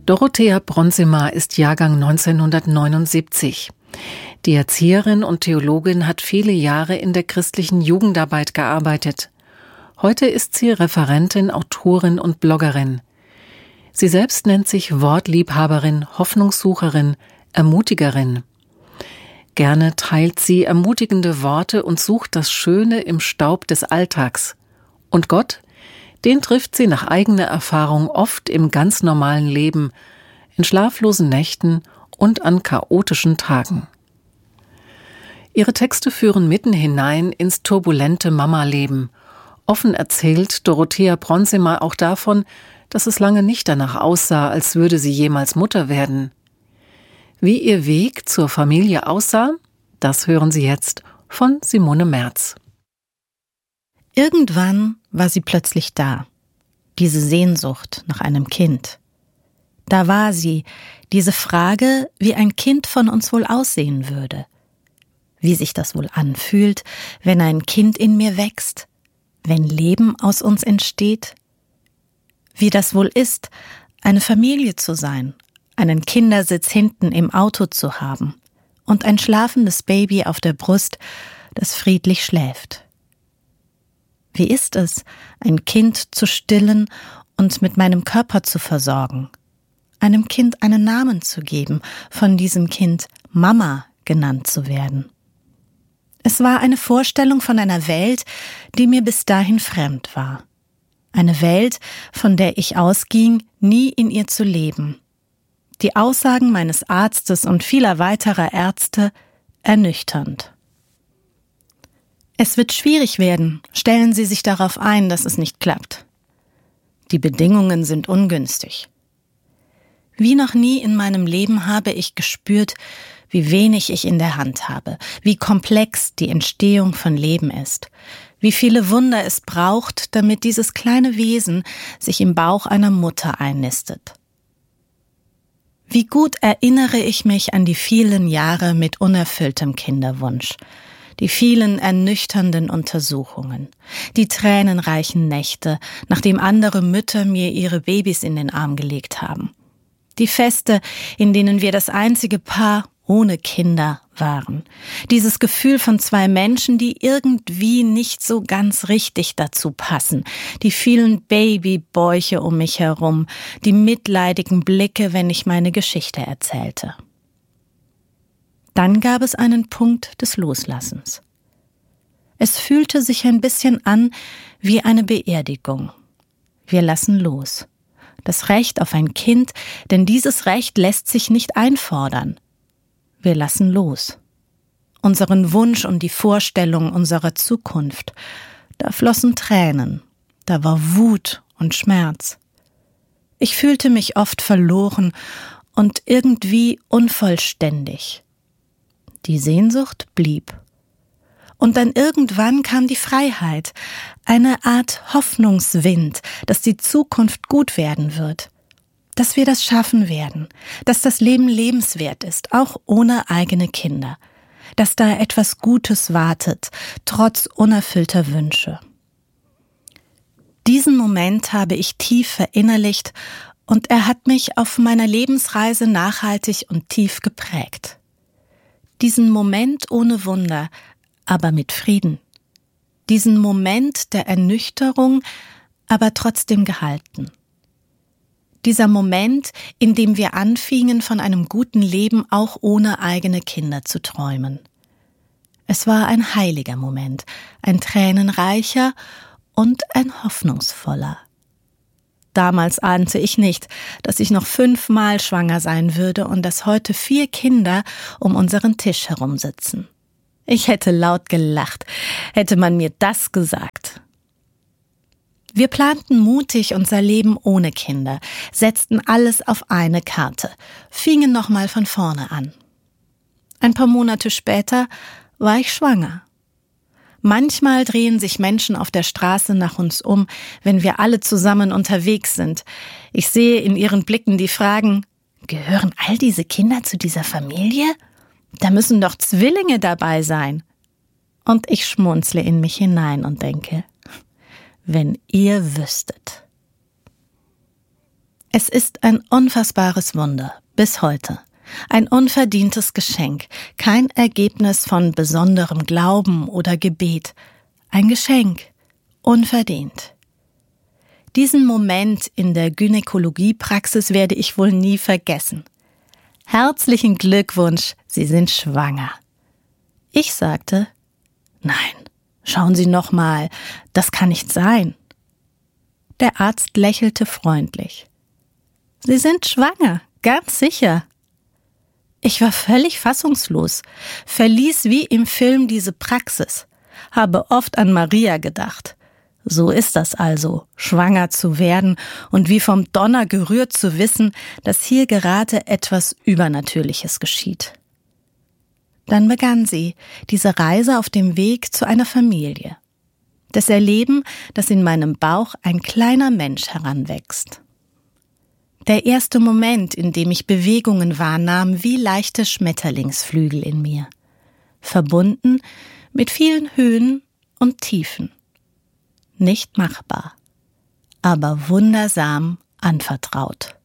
Dorothea Bronsemer ist Jahrgang 1979. Die Erzieherin und Theologin hat viele Jahre in der christlichen Jugendarbeit gearbeitet. Heute ist sie Referentin, Autorin und Bloggerin. Sie selbst nennt sich Wortliebhaberin, Hoffnungssucherin, Ermutigerin. Gerne teilt sie ermutigende Worte und sucht das Schöne im Staub des Alltags. Und Gott, den trifft sie nach eigener Erfahrung oft im ganz normalen Leben, in schlaflosen Nächten und an chaotischen Tagen. Ihre Texte führen mitten hinein ins turbulente Mama-Leben. Offen erzählt Dorothea Bronsemer auch davon, dass es lange nicht danach aussah, als würde sie jemals Mutter werden. Wie ihr Weg zur Familie aussah, das hören Sie jetzt von Simone Merz. Irgendwann war sie plötzlich da, diese Sehnsucht nach einem Kind. Da war sie, diese Frage, wie ein Kind von uns wohl aussehen würde. Wie sich das wohl anfühlt, wenn ein Kind in mir wächst, wenn Leben aus uns entsteht. Wie das wohl ist, eine Familie zu sein, einen Kindersitz hinten im Auto zu haben und ein schlafendes Baby auf der Brust, das friedlich schläft. Wie ist es, ein Kind zu stillen und mit meinem Körper zu versorgen, einem Kind einen Namen zu geben, von diesem Kind Mama genannt zu werden? Es war eine Vorstellung von einer Welt, die mir bis dahin fremd war. Eine Welt, von der ich ausging, nie in ihr zu leben. Die Aussagen meines Arztes und vieler weiterer Ärzte ernüchternd. Es wird schwierig werden, stellen Sie sich darauf ein, dass es nicht klappt. Die Bedingungen sind ungünstig. Wie noch nie in meinem Leben habe ich gespürt, wie wenig ich in der Hand habe, wie komplex die Entstehung von Leben ist, wie viele Wunder es braucht, damit dieses kleine Wesen sich im Bauch einer Mutter einnistet. Wie gut erinnere ich mich an die vielen Jahre mit unerfülltem Kinderwunsch, die vielen ernüchternden Untersuchungen, die tränenreichen Nächte, nachdem andere Mütter mir ihre Babys in den Arm gelegt haben, die Feste, in denen wir das einzige Paar ohne Kinder waren, dieses Gefühl von zwei Menschen, die irgendwie nicht so ganz richtig dazu passen, die vielen Babybäuche um mich herum, die mitleidigen Blicke, wenn ich meine Geschichte erzählte. Dann gab es einen Punkt des Loslassens. Es fühlte sich ein bisschen an wie eine Beerdigung. Wir lassen los. Das Recht auf ein Kind, denn dieses Recht lässt sich nicht einfordern. Wir lassen los. Unseren Wunsch und die Vorstellung unserer Zukunft. Da flossen Tränen. Da war Wut und Schmerz. Ich fühlte mich oft verloren und irgendwie unvollständig. Die Sehnsucht blieb. Und dann irgendwann kam die Freiheit, eine Art Hoffnungswind, dass die Zukunft gut werden wird, dass wir das schaffen werden, dass das Leben lebenswert ist, auch ohne eigene Kinder, dass da etwas Gutes wartet, trotz unerfüllter Wünsche. Diesen Moment habe ich tief verinnerlicht und er hat mich auf meiner Lebensreise nachhaltig und tief geprägt. Diesen Moment ohne Wunder, aber mit Frieden. Diesen Moment der Ernüchterung, aber trotzdem gehalten. Dieser Moment, in dem wir anfingen, von einem guten Leben auch ohne eigene Kinder zu träumen. Es war ein heiliger Moment, ein tränenreicher und ein hoffnungsvoller. Damals ahnte ich nicht, dass ich noch 5-mal schwanger sein würde und dass heute 4 Kinder um unseren Tisch herum sitzen. Ich hätte laut gelacht, hätte man mir das gesagt. Wir planten mutig unser Leben ohne Kinder, setzten alles auf eine Karte, fingen nochmal von vorne an. Ein paar Monate später war ich schwanger. Manchmal drehen sich Menschen auf der Straße nach uns um, wenn wir alle zusammen unterwegs sind. Ich sehe in ihren Blicken die Fragen: Gehören all diese Kinder zu dieser Familie? Da müssen doch Zwillinge dabei sein. Und ich schmunzle in mich hinein und denke: Wenn ihr wüsstet. Es ist ein unfassbares Wunder, bis heute. Ein unverdientes Geschenk, kein Ergebnis von besonderem Glauben oder Gebet. Ein Geschenk, unverdient. Diesen Moment in der Gynäkologiepraxis werde ich wohl nie vergessen. Herzlichen Glückwunsch, Sie sind schwanger. Ich sagte, nein, schauen Sie noch mal, das kann nicht sein. Der Arzt lächelte freundlich. Sie sind schwanger, ganz sicher. Ich war völlig fassungslos, verließ wie im Film diese Praxis, habe oft an Maria gedacht. So ist das also, schwanger zu werden und wie vom Donner gerührt zu wissen, dass hier gerade etwas Übernatürliches geschieht. Dann begann sie, diese Reise auf dem Weg zu einer Familie. Das Erleben, dass in meinem Bauch ein kleiner Mensch heranwächst. Der erste Moment, in dem ich Bewegungen wahrnahm, wie leichte Schmetterlingsflügel in mir. Verbunden mit vielen Höhen und Tiefen. Nicht machbar, aber wundersam anvertraut.